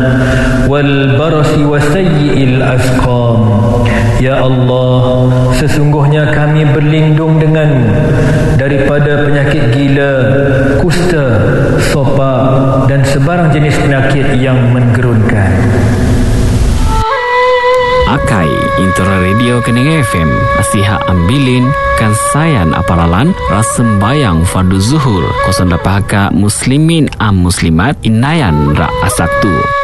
والبرص وسيء الأسقام. Ya Allah, sesungguhnya kami berlindung denganmu daripada penyakit gila, kusta, sopak dan sebarang jenis penyakit yang menggerunkan. Akai Intera Radio Kening FM Asiha ambilin kansayan aparalan rasembayang fardu zuhur 08 muslimin muslimat inayan ra asaktu.